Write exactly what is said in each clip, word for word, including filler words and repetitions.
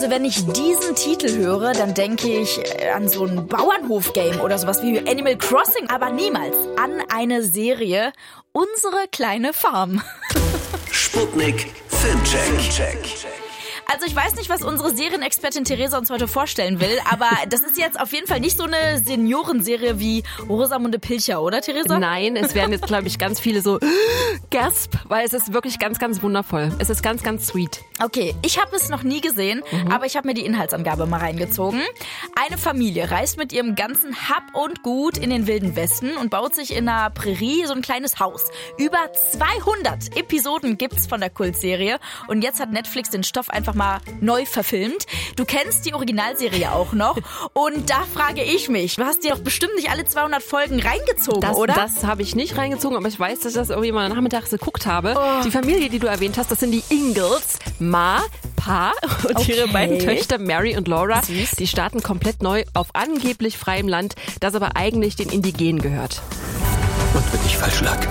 Also wenn ich diesen Titel höre, dann denke ich an so ein Bauernhof-Game oder sowas wie Animal Crossing, aber niemals an eine Serie Unsere kleine Farm. Sputnik Filmcheck. Also ich weiß nicht, was unsere Serienexpertin Theresa uns heute vorstellen will, aber das ist jetzt auf jeden Fall nicht so eine Seniorenserie wie Rosamunde Pilcher, oder Theresa? Nein, es werden jetzt, glaube ich, ganz viele so Gasp, weil es ist wirklich ganz, ganz wundervoll. Es ist ganz, ganz sweet. Okay, ich habe es noch nie gesehen, mhm. aber ich habe mir die Inhaltsangabe mal reingezogen. Eine Familie reist mit ihrem ganzen Hab und Gut in den Wilden Westen und baut sich in einer Prärie so ein kleines Haus. Über zweihundert Episoden gibt's von der Kultserie und jetzt hat Netflix den Stoff einfach mal neu verfilmt. Du kennst die Originalserie auch noch und da frage ich mich, du hast dir doch bestimmt nicht alle zweihundert Folgen reingezogen, das, oder? Das habe ich nicht reingezogen, aber ich weiß, dass ich das irgendwie mal nachmittags geguckt habe. Oh. Die Familie, die du erwähnt hast, das sind die Ingalls, Ma, Pa und okay. ihre beiden Töchter Mary und Laura. Süß. Die starten komplett neu auf angeblich freiem Land, das aber eigentlich den Indigenen gehört. Und wenn ich falsch lag?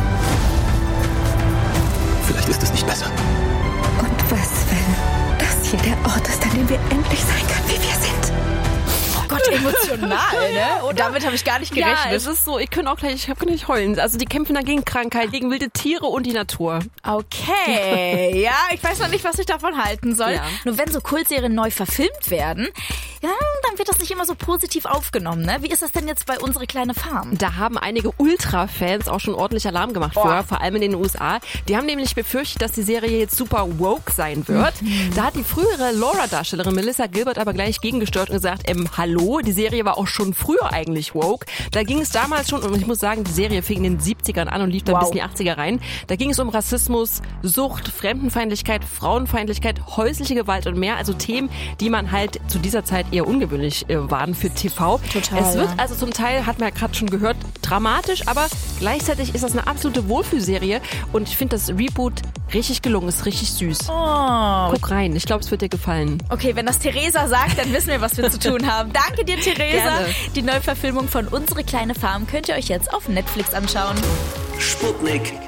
Vielleicht ist es nicht besser. Und was, wenn das hier der Ort ist, an dem wir endlich sein können, wie wir sind? Oh Gott, emotional, ne? Und damit habe ich gar nicht gerechnet. Ja, es ist so, ich kann auch gleich, ich kann nicht heulen. Also die kämpfen da gegen Krankheit, gegen wilde Tiere und die Natur. Okay, ja, ich weiß noch nicht, was ich davon halten soll. Ja. Nur wenn so Kultserien neu verfilmt werden, ja, dann wird das nicht immer so positiv aufgenommen, ne? Wie ist das denn jetzt bei Unsere kleine Farm? Da haben einige Ultra-Fans auch schon ordentlich Alarm gemacht oh. vorher, vor allem in den U S A. Die haben nämlich befürchtet, dass die Serie jetzt super woke sein wird. Mhm. Da hat die frühere Laura-Darstellerin Melissa Gilbert aber gleich gegengesteuert und gesagt, ähm, hallo, die Serie war auch schon früher eigentlich woke. Da ging es damals schon, und ich muss sagen, die Serie fing in den siebzigern an und lief dann wow. bis in die achtziger rein. Da ging es um Rassismus, Sucht, Fremdenfeindlichkeit, Frauenfeindlichkeit, häusliche Gewalt und mehr. Also Themen, die man halt zu dieser Zeit eher ungewöhnlich äh, waren für T V. Total, es wird ja. also zum Teil, hat man ja gerade schon gehört, dramatisch, aber gleichzeitig ist das eine absolute Wohlfühlserie und ich finde das Reboot richtig gelungen, ist richtig süß. Oh. Guck rein, ich glaube, es wird dir gefallen. Okay, wenn das Theresa sagt, dann wissen wir, was wir zu tun haben. Danke dir, Theresa. Gerne. Die Neuverfilmung von Unsere kleine Farm könnt ihr euch jetzt auf Netflix anschauen. Sputnik